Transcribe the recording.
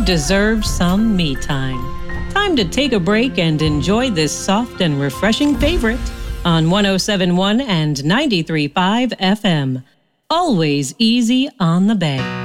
deserve some me time. Time to take a break and enjoy this soft and refreshing favorite on 107.1 and 93.5 FM. Always easy on the bay.